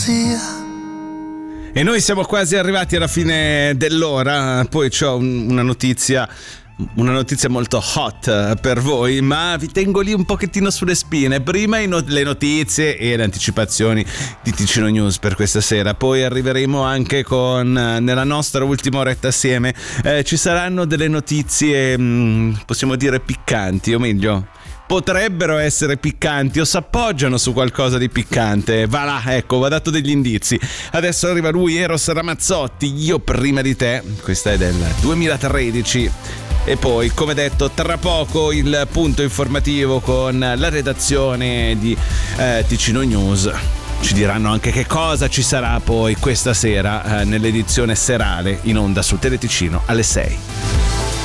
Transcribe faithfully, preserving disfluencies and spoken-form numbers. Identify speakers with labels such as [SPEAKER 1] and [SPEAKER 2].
[SPEAKER 1] E noi siamo quasi arrivati alla fine dell'ora. Poi c'ho un, una notizia Una notizia molto hot per voi, ma vi tengo lì un pochettino sulle spine. Prima i no- le notizie e le anticipazioni di Ticino News per questa sera. Poi arriveremo anche con, nella nostra ultima oretta assieme, eh, ci saranno delle notizie, mh, possiamo dire piccanti, o meglio potrebbero essere piccanti o s'appoggiano su qualcosa di piccante. Va là, ecco, vi ho dato degli indizi. Adesso arriva lui, Eros Ramazzotti, Io prima di te. Questa è del duemilatredici. E poi, come detto, tra poco il punto informativo con la redazione di eh, Ticino News. Ci diranno anche che cosa ci sarà poi questa sera eh, nell'edizione serale in onda su Teleticino alle sei.